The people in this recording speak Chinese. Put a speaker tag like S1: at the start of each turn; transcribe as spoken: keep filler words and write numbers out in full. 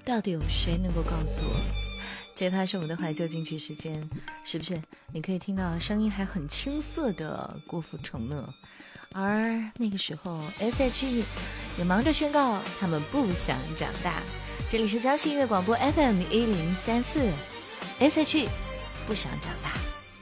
S1: 到底有谁能够告诉我？这趴是我们的怀旧金曲时间，是不是？你可以听到声音还很青涩的郭富城呢。而那个时候 S H E 也忙着宣告他们不想长大。这里是江西音乐广播 F M 一零三四 S H E 不想长大。